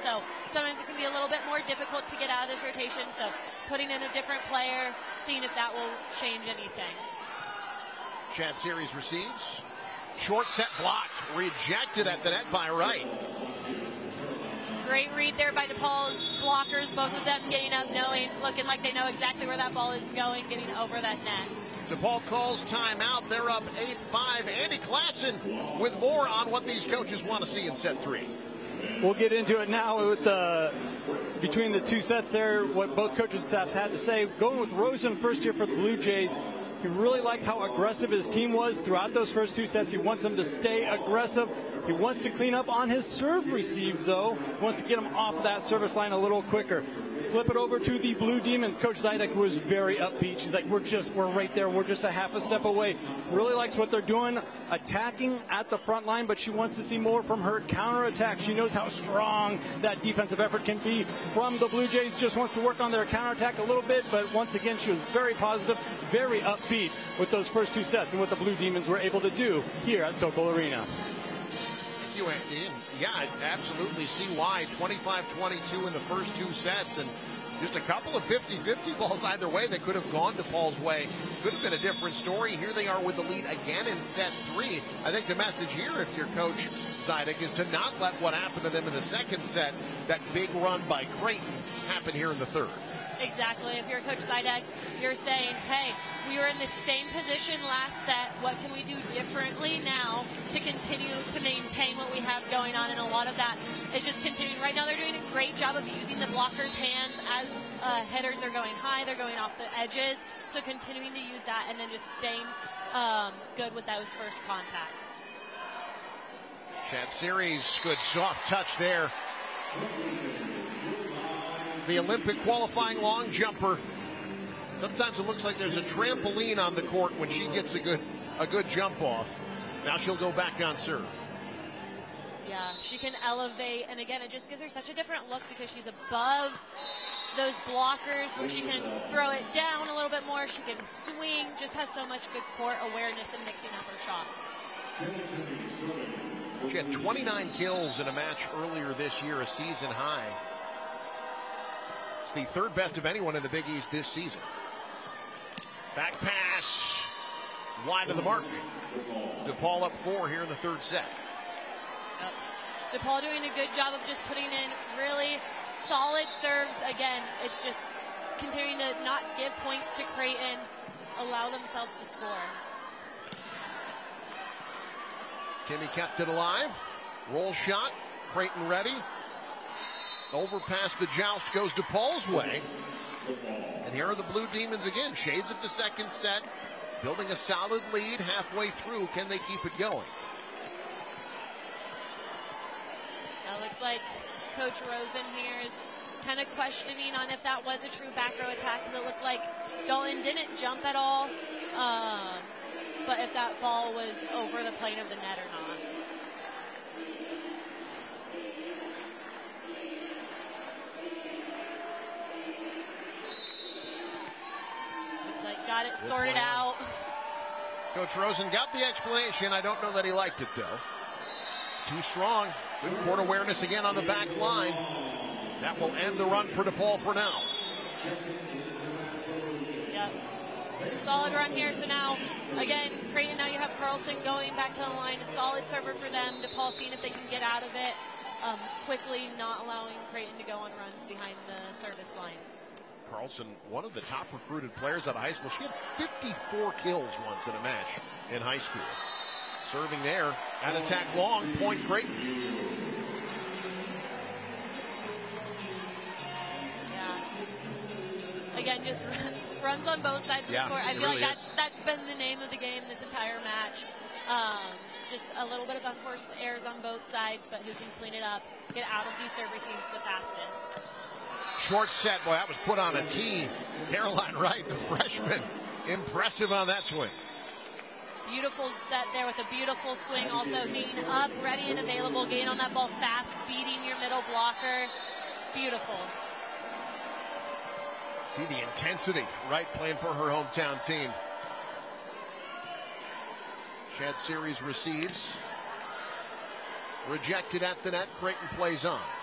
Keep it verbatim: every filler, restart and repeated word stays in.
So sometimes it can be a little bit more difficult to get out of this rotation. So putting in a different player, seeing if that will change anything. Chad Series receives. Short set blocked, rejected at the net by Wright. Great read there by DePaul's blockers, both of them getting up, knowing, looking like they know exactly where that ball is going, getting over that net. DePaul calls timeout. They're up eight five. Andy Klassen with more on what these coaches want to see in set three. We'll get into it now with the between the two sets there, what both coaches' staffs had to say. Going with Rosen first here for the Blue Jays. He really liked how aggressive his team was throughout those first two sets. He wants them to stay aggressive. He wants to clean up on his serve receives, though. He wants to get them off that service line a little quicker. Flip it over to the Blue Demons. Coach Zidek was very upbeat. She's like, we're just, we're right there. We're just a half a step away. Really likes what they're doing, attacking at the front line, but she wants to see more from her counterattack. She knows how strong that defensive effort can be from the Blue Jays. Just wants to work on their counterattack a little bit, but once again, she was very positive, very upbeat with those first two sets and what the Blue Demons were able to do here at Sokol Arena. Thank you, Andy. And yeah, I absolutely see why. twenty-five twenty-two in the first two sets, and just a couple of fifty fifty balls either way that could have gone DePaul's way. Could have been a different story. Here they are with the lead again in set three. I think the message here, if you're Coach Zidek, is to not let what happened to them in the second set, that big run by Creighton, happen here in the third. Exactly. If you're Coach Zidek, you're saying, hey, we were in the same position last set. What can we do differently now to continue to maintain what we have going on? And a lot of that is just continuing. Right now they're doing a great job of using the blockers' hands as uh, headers. They're going high. They're going off the edges. So continuing to use that and then just staying um, good with those first contacts. Chad Series, good soft touch there. The Olympic qualifying long jumper. Sometimes it looks like there's a trampoline on the court when she gets a good a good jump off. Now she'll go back on serve. Yeah, she can elevate, and again, it just gives her such a different look because she's above those blockers where she can throw it down a little bit more. She can swing, just has so much good court awareness and mixing up her shots. She had twenty-nine kills in a match earlier this year, a season high. It's the third best of anyone in the Big East this season. Back pass, wide of the mark. DePaul up four here in the third set. Yep. DePaul doing a good job of just putting in really solid serves. Again, it's just continuing to not give points to Creighton, allow themselves to score. Timmy kept it alive. Roll shot, Creighton ready. Over past the joust goes DePaul's way. And here are the Blue Demons again. Shades of the second set. Building a solid lead halfway through. Can they keep it going? Now looks like Coach Rosen here is kind of questioning on if that was a true back row attack, because it looked like Dalton didn't jump at all. Um, but if that ball was over the plane of the net or not. Got it sorted out. Coach Rosen got the explanation. I don't know that he liked it, though. Too strong. Good court awareness again on the back line. That will end the run for DePaul for now. Yep. Solid run here. So now, again, Creighton, now you have Carlson going back to the line. A solid server for them. DePaul seeing if they can get out of it um, quickly, not allowing Creighton to go on runs behind the service line. Carlson, one of the top recruited players out of high school. She had fifty-four kills once in a match in high school. Serving there, and attack long, point Creighton. Yeah. Again, just runs on both sides of yeah, the court. I feel really like that's is. that's been the name of the game this entire match. Um, just a little bit of unforced errors on both sides, but who can clean it up, get out of these serve receives the fastest. Short set, boy, that was put on a tee. Caroline Wright, the freshman, impressive on that swing. Beautiful set there with a beautiful swing, also being up, ready and available, getting on that ball fast, beating your middle blocker. Beautiful. See the intensity, Wright playing for her hometown team. Chad Series receives. Rejected at the net, Creighton plays on.